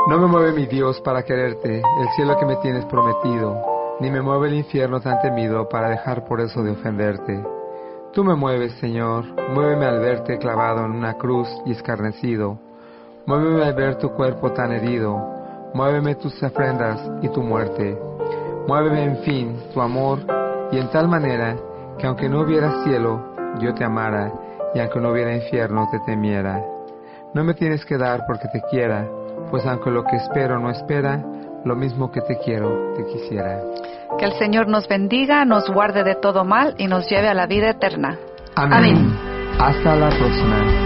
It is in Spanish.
No me mueve mi Dios para quererte, el cielo que me tienes prometido, ni me mueve el infierno tan temido para dejar por eso de ofenderte. Tú me mueves, Señor, muéveme al verte clavado en una cruz y escarnecido. Muéveme al ver tu cuerpo tan herido, muéveme tus ofrendas y tu muerte. Muéveme, en fin, tu amor, y en tal manera que aunque no hubiera cielo, yo te amara, y aunque no hubiera infierno, te temiera. No me tienes que dar porque te quiera, pues aunque lo que espero no espera, lo mismo que te quiero, te quisiera. Que el Señor nos bendiga, nos guarde de todo mal y nos lleve a la vida eterna. Amén. Hasta la próxima.